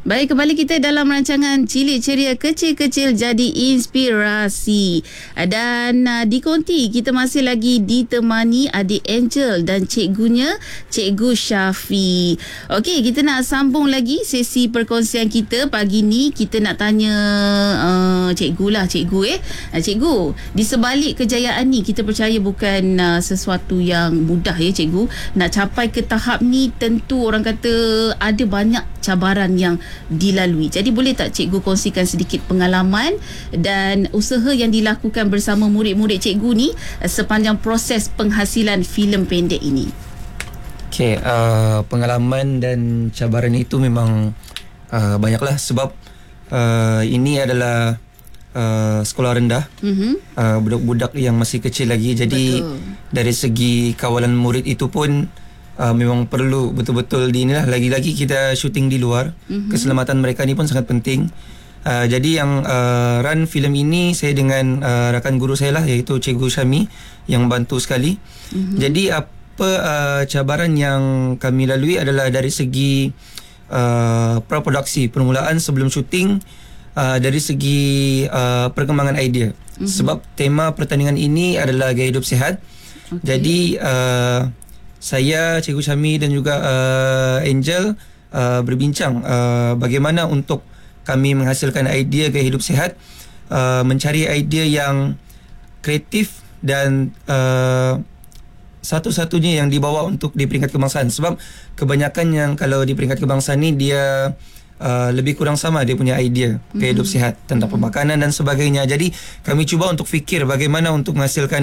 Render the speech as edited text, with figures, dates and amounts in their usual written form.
Baik, kembali kita dalam rancangan Cilik Ceria Kecil-Kecil Jadi Inspirasi. Dan di Konti kita masih lagi ditemani adik Angel dan cikgunya, Cikgu Syafi. Okey, kita nak sambung lagi sesi perkongsian kita pagi ni. Kita nak tanya cikgu lah, cikgu cikgu, di sebalik kejayaan ni kita percaya bukan sesuatu yang mudah ya cikgu. Nak capai ke tahap ni tentu orang kata ada banyak cabaran yang dilalui. Jadi boleh tak cikgu kongsikan sedikit pengalaman dan usaha yang dilakukan bersama murid-murid cikgu ni sepanjang proses penghasilan filem pendek ini? Okey, pengalaman dan cabaran itu memang banyaklah sebab ini adalah sekolah rendah. Budak-budak yang masih kecil lagi. Jadi betul, dari segi kawalan murid itu pun memang perlu betul-betul di inilah, lagi-lagi kita syuting di luar. Keselamatan mereka ni pun sangat penting. Jadi yang run filem ini saya dengan rakan guru saya lah, iaitu Cikgu Syami yang bantu sekali. Jadi apa cabaran yang kami lalui adalah dari segi praproduksi, permulaan sebelum syuting, dari segi perkembangan idea. Sebab tema pertandingan ini adalah gaya hidup sihat. Jadi saya, Cikgu Syami dan juga Angel berbincang bagaimana untuk kami menghasilkan idea gaya hidup sihat, mencari idea yang kreatif dan satu-satunya yang dibawa untuk di peringkat kebangsaan. Sebab kebanyakan yang kalau di peringkat kebangsaan ni dia lebih kurang sama dia punya idea gaya hidup sihat tentang pemakanan dan sebagainya. Jadi kami cuba untuk fikir bagaimana untuk menghasilkan